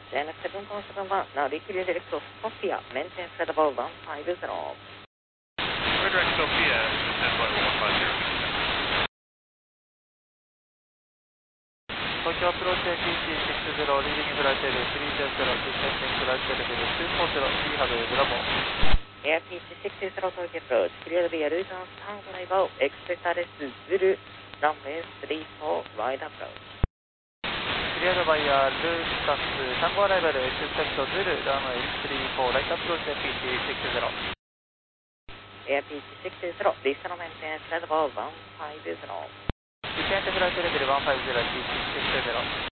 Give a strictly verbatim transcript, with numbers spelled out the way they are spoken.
J N X seven one seven one, now decrease direct to Sofia, maintain set about one five zero. Direct Sofia, descend level one five zero. Tokyo approach A P C six zero, leading flight level three zero zero, descending flight level two four zero, we have Bravo. A P C six zero Tokyo approach, clear via Luton Town driver, expect arrest Zulu, runway three four, wide approach. Cleared by uh, Lufthansa Tango arrival, expect Zulu, runway three four, right approach A P C six zero. A P C six zero, listen maintain set about one five zero. Descent flight level one five zero, A P C six zero.